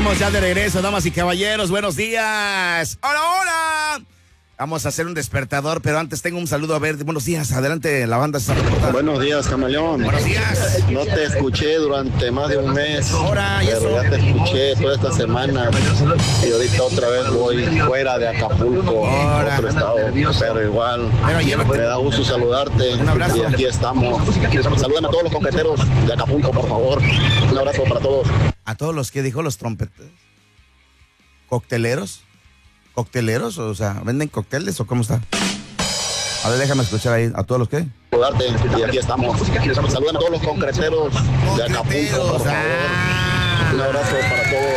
Estamos ya de regreso, damas y caballeros. Buenos días. ¡Hola, hola! Vamos a hacer un despertador, pero antes tengo un saludo. A ver, buenos días. Adelante, la banda está reportando. Buenos días, Camaleón. Buenos días. No te escuché durante más de un mes. Ahora, ¿y eso? Pero ya te escuché toda esta semana. Y ahorita otra vez voy fuera de Acapulco, Ahora. otro estado. Pero igual, Pero llévate. me da gusto saludarte. Un abrazo. Y aquí estamos. Salúdame a todos los conqueteros de Acapulco, por favor. Un abrazo para todos. A todos los que dijo los trompetes. ¿Cocteleros? ¿Cocteleros? O sea, ¿venden cócteles o cómo está? A ver, déjame escuchar ahí. ¿A todos los qué? Saludarte. Y aquí estamos. Salúdame a todos los concreteros de Acapulco, por favor. Un abrazo para todos.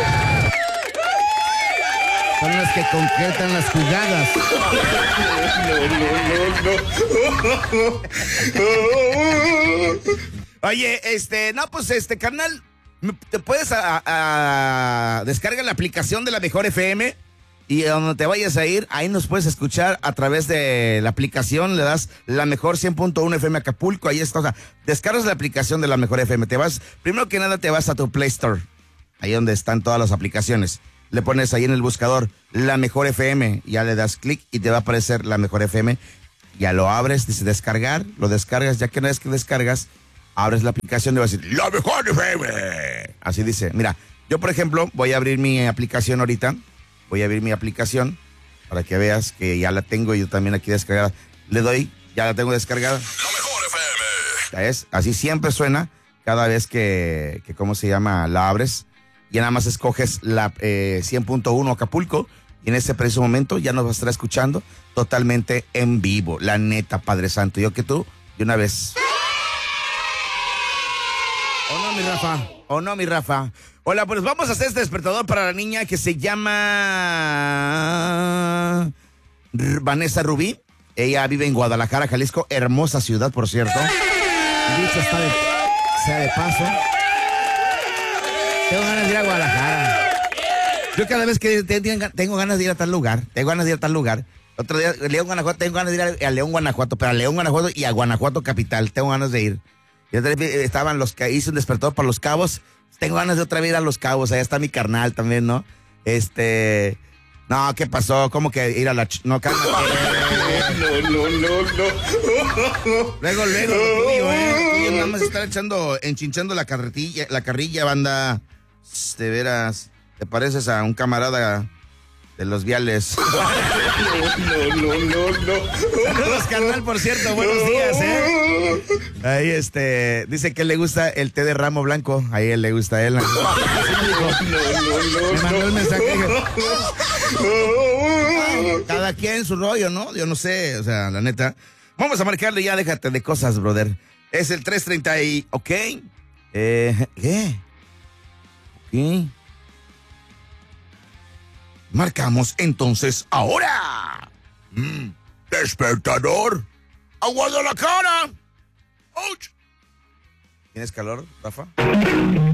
Son los que concretan las jugadas. Oye, carnal, te puedes descarga la aplicación de la Mejor FM y a donde te vayas a ir, ahí nos puedes escuchar a través de la aplicación, le das la Mejor 100.1 FM Acapulco, ahí está, o sea, descargas la aplicación de la Mejor FM, primero que nada te vas a tu Play Store, ahí donde están todas las aplicaciones. Le pones ahí en el buscador La Mejor FM, ya le das clic y te va a aparecer La Mejor FM. Ya lo abres, dice descargar, lo descargas, ya que una vez que descargas, abres la aplicación y va a decir La Mejor FM. Así dice. Mira, yo por ejemplo voy a abrir mi aplicación ahorita. Voy a abrir mi aplicación para que veas que ya la tengo yo también aquí descargada. Le doy, ya la tengo descargada. La Mejor FM. ¿Sabes? Así siempre suena cada vez que ¿cómo se llama? La abres. Y nada más escoges la 100.1 Acapulco y en ese preciso momento ya nos vas a estar escuchando totalmente en vivo. La neta, Padre Santo. Yo que tú, de una vez. ¿O no, mi Rafa? ¿O no, mi Rafa? Hola, pues vamos a hacer este despertador para la niña que se llama Vanessa Rubí. Ella vive en Guadalajara, Jalisco. Hermosa ciudad, por cierto. Dicho está sea de paso. Tengo ganas de ir a Guadalajara. Yo cada vez que tengo ganas de ir a tal lugar, Otro día, León, Guanajuato, tengo ganas de ir a León, Guanajuato, pero a León, Guanajuato y a Guanajuato capital, tengo ganas de ir. Y otra vez estaban hice un despertador para Los Cabos, tengo ganas de otra vez ir a Los Cabos, allá está mi carnal también, ¿no? No, ¿qué pasó? ¿Cómo que ir a la... No, cálmate. No. Luego, lo tuyo, Tú nada más estar enchinchando la carrilla, banda. De veras, te pareces a un camarada de los viales. No. Saludos, carnal, por cierto, buenos días, Ahí, dice que le gusta el té de ramo blanco. Ahí él le gusta a él. Me mandó el mensaje. Cada quien su rollo, ¿no? Yo no sé, o sea, la neta. Vamos a marcarle ya, déjate de cosas, brother. Es el 330 y... ¿Ok? ¿Qué? ¿Qué? Marcamos entonces ahora. Despertador. A Guadalajara. ¡Auch! ¿Tienes calor, Rafa?